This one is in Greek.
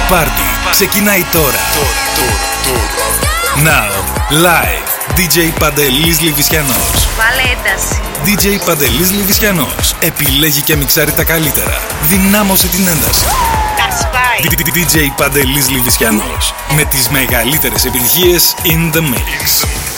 Πάρτι ξεκινάει τώρα. Now, live, DJ Παντελής Λιβυσιανός. Βάλε ένταση. DJ Παντελής Λιβυσιανός επιλέγει και μιξάρει τα καλύτερα. Δυνάμωσε την ένταση. Τα σπάει. DJ Παντελής Λιβυσιανός με τις μεγαλύτερες επιτυχίες in the mix.